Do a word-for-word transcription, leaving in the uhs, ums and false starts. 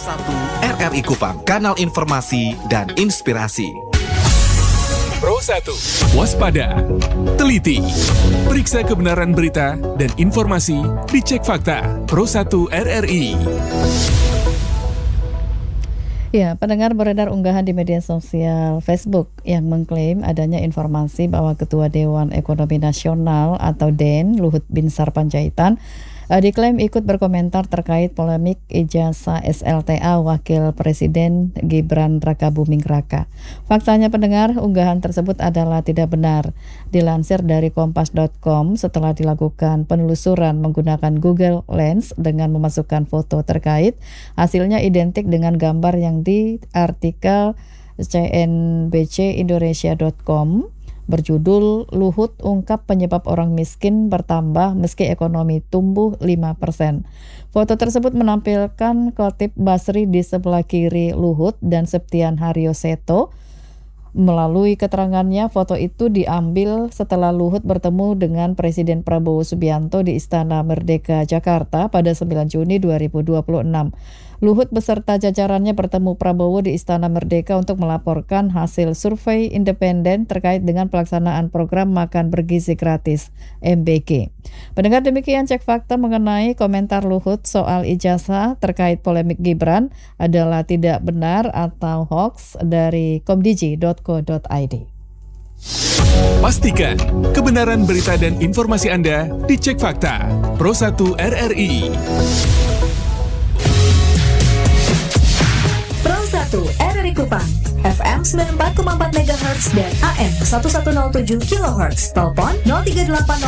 satu R R I Kupang, kanal informasi dan inspirasi. Pro satu. Waspada, teliti, periksa kebenaran berita dan informasi, dicek fakta. Pro satu R R I. Ya, pendengar, beredar unggahan di media sosial Facebook yang mengklaim adanya informasi bahwa Ketua Dewan Ekonomi Nasional atau D E N, Luhut Binsar Panjaitan, Uh, diklaim ikut berkomentar terkait polemik ijazah S L T A Wakil Presiden Gibran Rakabuming Raka. Faktanya pendengar, unggahan tersebut adalah tidak benar. Dilansir dari kompas dot com, setelah dilakukan penelusuran menggunakan Google Lens dengan memasukkan foto terkait, hasilnya identik dengan gambar yang di artikel c n b c indonesia dot com berjudul Luhut ungkap penyebab orang miskin bertambah meski ekonomi tumbuh lima persen. Foto tersebut menampilkan Kotip Basri di sebelah kiri Luhut dan Septian Haryoseto. Melalui keterangannya, foto itu diambil setelah Luhut bertemu dengan Presiden Prabowo Subianto di Istana Merdeka Jakarta pada sembilan Juni dua ribu dua puluh enam. Luhut beserta jajarannya bertemu Prabowo di Istana Merdeka untuk melaporkan hasil survei independen terkait dengan pelaksanaan program makan bergizi gratis M B G. Pendengar, demikian cek fakta mengenai komentar Luhut soal ijazah terkait polemik Gibran adalah tidak benar atau hoax dari komdigi dot co dot i d. Pastikan kebenaran berita dan informasi Anda dicek fakta. Pro satu R R I. Pro satu R R I Kupang, F M sembilan puluh empat koma empat megahertz dan A M seribu seratus tujuh kilohertz. Telepon nol tiga delapan